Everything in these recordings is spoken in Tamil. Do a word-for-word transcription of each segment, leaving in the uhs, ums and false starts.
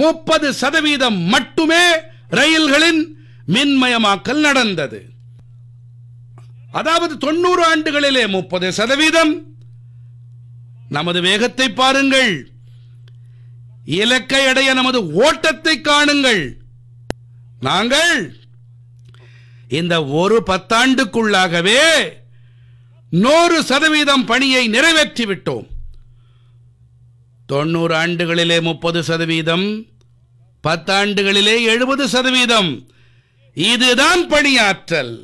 முப்பது சதவீதம் மட்டுமே ரயில்களின் மின்மயமாக்கல் நடந்தது. அதாவது தொண்ணூறு ஆண்டுகளிலே முப்பது சதவீதம். நமது வேகத்தை பாருங்கள், இலக்கை அடைய நமது ஓட்டத்தை காணுங்கள். நாங்கள் இந்த ஒரு பத்தாண்டுக்குள்ளாகவே நூறு சதவீதம் பணியை நிறைவேற்றிவிட்டோம். தொண்ணூறு ஆண்டுகளிலே முப்பது சதவீதம், பத்தாண்டுகளிலே எழுபது சதவீதம். இதுதான் பணியாற்றல்.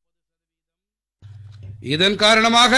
இதன் காரணமாக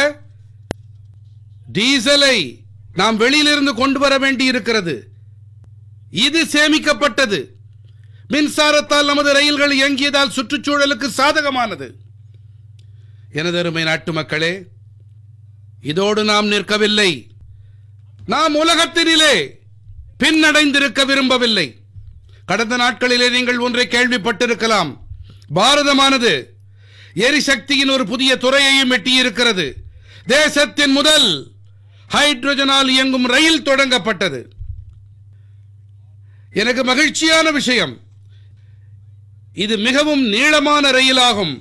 டீசலை நாம் வெளியிலிருந்து கொண்டு வர வேண்டி இருக்கிறது. இது சேமிக்கப்பட்டது. மின்சாரத்தால் நமது ரயில்கள் இயங்கியதால் சுற்றுச்சூழலுக்கு சாதகமானது. எனதருமை நாட்டு மக்களே, இதோடு நாம் நிற்கவில்லை. நாம் உலகத்தினிலே பின்னடைந்திருக்க விரும்பவில்லை. கடந்த நாட்களிலே நீங்கள் ஒன்றை கேள்விப்பட்டிருக்கலாம். பாரதமானது எரிசக்தியின் ஒரு புதிய துறையையும் எட்டியிருக்கிறது. தேசத்தின் முதல் ஹைட்ரஜனால் இயங்கும் ரயில் தொடங்கப்பட்டது. எனக்கு மகிழ்ச்சியான விஷயம், இது மிகவும் நீளமான ரயிலாகும்.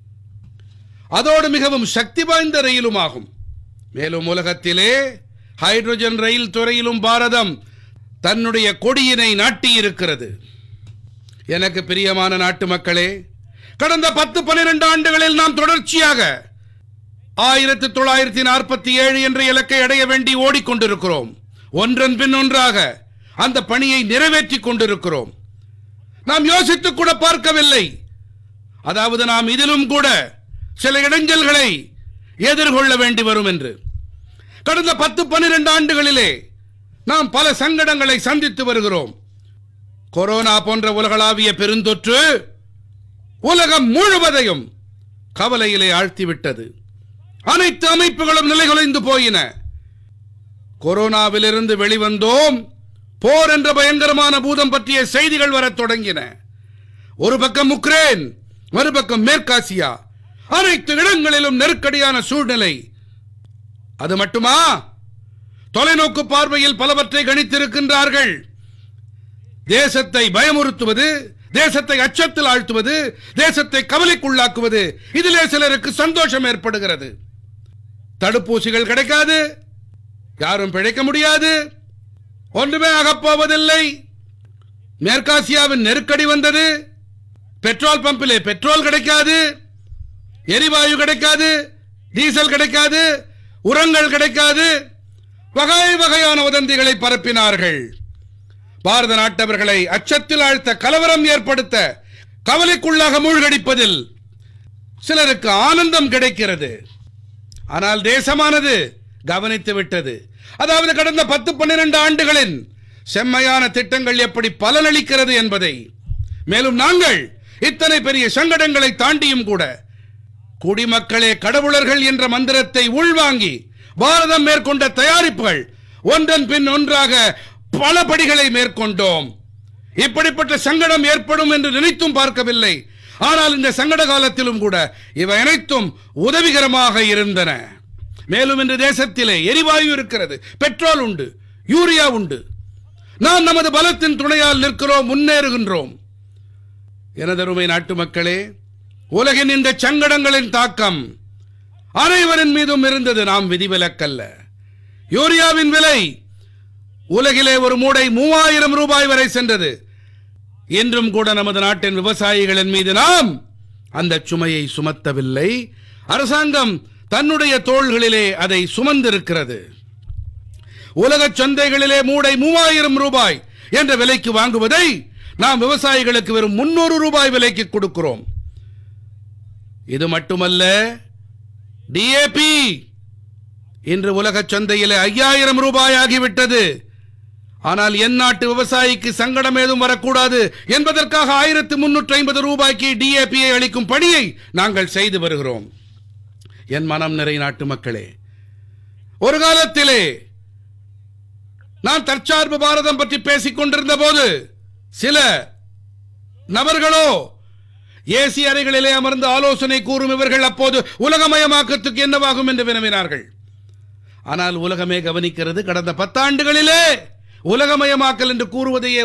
அதோடு மிகவும் சக்தி வாய்ந்த ரயிலும் ஆகும். மேலும் உலகத்திலே ஹைட்ரஜன் ரயில் துறையிலும் பாரதம் தன்னுடைய கொடியினை நாட்டியிருக்கிறது. எனக்கு பிரியமான நாட்டு மக்களே, கடந்த பத்து பனிரெண்டு ஆண்டுகளில் நாம் தொடர்ச்சியாக ஆயிரத்தி தொள்ளாயிரத்தி நாற்பத்தி ஏழு என்ற இலக்கை அடைய வேண்டி ஓடிக்கொண்டிருக்கிறோம். ஒன்றன் பின் ஒன்றாக அந்த பணியை நிறைவேற்றிக் கொண்டிருக்கிறோம். நாம் யோசித்து கூட பார்க்கவில்லை. அதாவது நாம் இதிலும் கூட சில இடைஞ்சல்களை எதிர்கொள்ள வேண்டி வரும் என்று. கடந்த பத்து பனிரெண்டு ஆண்டுகளிலே நாம் பல சங்கடங்களை சந்தித்து வருகிறோம். கொரோனா போன்ற உலகளாவிய பெருந்தொற்று உலகம் முழுவதையும் கவலையிலே ஆழ்த்திவிட்டது. அனைத்து அமைப்புகளும் நிலைகுலைந்து போயின. கொரோனாவிலிருந்து வெளிவந்தோம், போர் என்ற பயங்கரமான பூதம் பற்றிய செய்திகள் வரத் தொடங்கின. ஒரு பக்கம் உக்ரைன், மறுபக்கம் மேற்காசியா, அனைத்து இடங்களிலும் நெருக்கடியான சூழ்நிலை. அது மட்டுமா, தொலைநோக்கு பார்வையில் பலவற்றை கணித்திருக்கின்றார்கள். தேசத்தை பயமுறுத்துவது, தேசத்தை அச்சத்தில் ஆழ்த்துவது, தேசத்தை கவலைக்குள்ளாக்குவது, இதிலே சிலருக்கு சந்தோஷம் ஏற்படுகிறது. தடுப்பூசிகள் கிடைக்காது, யாரும் பிழைக்க முடியாது, ஒன்றுமே ஆகப்போவதில்லை. மேற்காசியாவின் நெருக்கடி வந்தது. பெட்ரோல் பம்பிலே பெட்ரோல் கிடைக்காது, எரிவாயு கிடைக்காது, டீசல் கிடைக்காது, உரங்கள் கிடைக்காது. வகை வகையான வதந்திகளை பரப்பினார்கள். பாரத நாட்டவர்களை அச்சத்தில் ஆழ்த்த, கலவரம் ஏற்படுத்த, கவலைக்குள்ளாக மூழ்கடிப்பதில் சிலருக்கு ஆனந்தம் கிடைக்கிறது. ஆனால் தேசமானது கவனித்து விட்டது. அதாவது கடந்த பத்து பன்னிரண்டு ஆண்டுகளின் செம்மையான திட்டங்கள் எப்படி பலனளிக்கிறது என்பதை. மேலும் நாங்கள் இத்தனை பெரிய சங்கடங்களை தாண்டியும் கூட குடிமக்களே கடவுளர்கள் என்ற மந்திரத்தை உள்வாங்கி பாரதம் மேற்கொண்ட தயாரிப்புகள் ஒன்றன் பின் ஒன்றாக பல படிகளை மேற்கொண்டோம். இப்படிப்பட்ட சங்கடம் ஏற்படும் என்று நினைத்தும் பார்க்கவில்லை. ஆனால் இந்த சங்கட காலத்திலும் கூட இவை அனைத்தும் உதவிகரமாக இருந்தன. மேலும் இன்று தேசத்திலே எரிவாயு இருக்கிறது, பெட்ரோல் உண்டு, யூரியா உண்டு. நாம் நமது பலத்தின் துணையால் நிற்கிறோம், முன்னேறுகின்றோம். எனதருமை நாட்டு மக்களே, உலகின் இந்த சங்கடங்களின் தாக்கம் அனைவரின் மீதும் இருந்தது. நாம் விதிவிலக்கல்ல. யூரியாவின் விலை உலகிலே ஒரு மூடை மூவாயிரம் ரூபாய் வரை சென்றது. இன்றும் கூட நமது நாட்டின் விவசாயிகளின் மீது நாம் அந்த சுமையை சுமத்தவில்லை. அரசாங்கம் தன்னுடைய தோள்களிலே அதை சுமந்திருக்கிறது. உலக சந்தைகளிலே மூடை மூவாயிரம் ரூபாய் என்ற விலைக்கு வாங்குவதை நாம் விவசாயிகளுக்கு வெறும் முன்னூறு ரூபாய் விலைக்கு கொடுக்கிறோம். இது மட்டுமல்ல, டிஏபி இன்று உலக சந்தையிலே ஐயாயிரம் ரூபாய் ஆகிவிட்டது. ஆனால் என் நாட்டு விவசாயிக்கு சங்கடம் ஏதும் வரக்கூடாது என்பதற்காக ஆயிரத்தி முன்னூற்றி ஐம்பது ரூபாய்க்கு டிஏபியை அளிக்கும் பணியை நாங்கள் செய்து வருகிறோம். என் மனம் நிறை நாட்டு மக்களே, ஒரு காலத்திலே நான் தற்சார்பு பாரதம் பற்றி பேசிக் கொண்டிருந்த போது சில நபர்களோ ஏசி அறைகளிலே அமர்ந்து ஆலோசனை கூறும் இவர்கள் அப்போது உலகமயமாக்கத்துக்கு என்னவாகும் என்று வினவினார்கள். ஆனால் உலகமே கவனிக்கிறது. கடந்த பத்தாண்டுகளிலே உலகமயமாக்கல் என்று கூறுவதையே